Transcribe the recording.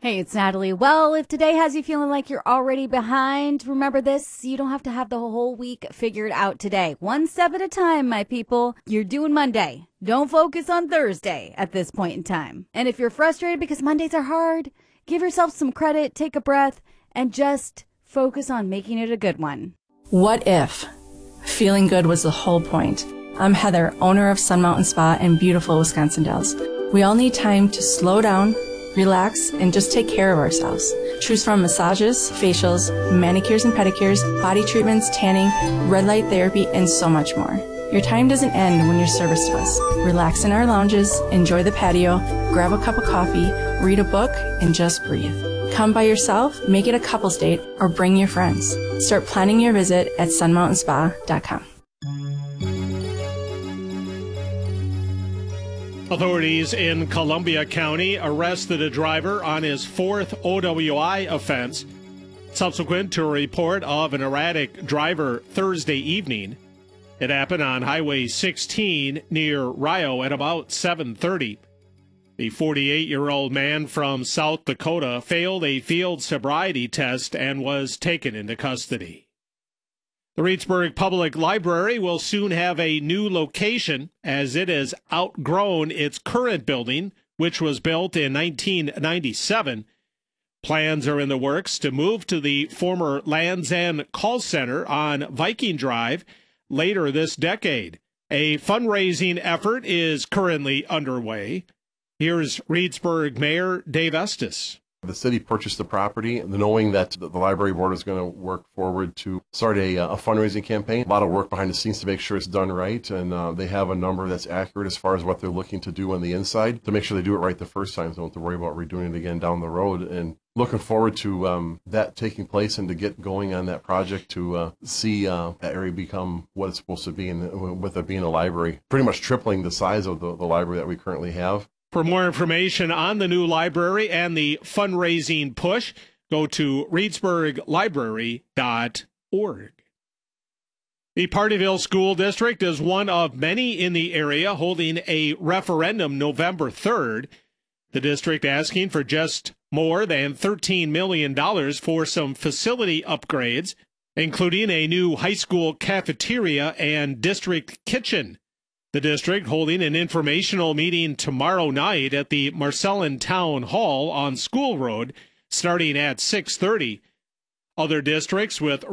Hey, it's Natalie. Well, if today has you feeling like you're already behind, remember this, you don't have to have the whole week figured out today. One step at a time, my people. You're doing Monday. Don't focus on Thursday at this point in time. And if you're frustrated because Mondays are hard, give yourself some credit, take a breath, and just focus on making it a good one. What if feeling good was the whole point? I'm Heather, owner of Sun Mountain Spa in beautiful Wisconsin Dells. We all need time to slow down, relax, and just take care of ourselves. Choose from massages, facials, manicures and pedicures, body treatments, tanning, red light therapy, and so much more. Your time doesn't end when you're serviced to us. Relax in our lounges, enjoy the patio, grab a cup of coffee, read a book, and just breathe. Come by yourself, make it a couple's date, or bring your friends. Start planning your visit at sunmountainspa.com. Authorities in Columbia County arrested a driver on his fourth OWI offense, subsequent to a report of an erratic driver Thursday evening. It happened on Highway 16 near Rio at about 7:30. The 48-year-old man from South Dakota failed a field sobriety test and was taken into custody. The Reedsburg Public Library will soon have a new location as it has outgrown its current building, which was built in 1997. Plans are in the works to move to the former Lands End Call Center on Viking Drive later this decade. A fundraising effort is currently underway. Here's Reedsburg Mayor Dave Estes. The city purchased the property, knowing that the library board is going to work forward to start a fundraising campaign. A lot of work behind the scenes to make sure it's done right, and they have a number that's accurate as far as what they're looking to do on the inside to make sure they do it right the first time, so they don't have to worry about redoing it again down the road. And looking forward to that taking place and to get going on that project to see that area become what it's supposed to be, and with it being a library, pretty much tripling the size of the library that we currently have. For more information on the new library and the fundraising push, go to reedsburglibrary.org. The Partyville School District is one of many in the area holding a referendum November 3rd. The district asking for just more than $13 million for some facility upgrades, including a new high school cafeteria and district kitchen. The district holding an informational meeting tomorrow night at the Marcellin Town Hall on School Road, starting at 6:30. Other districts with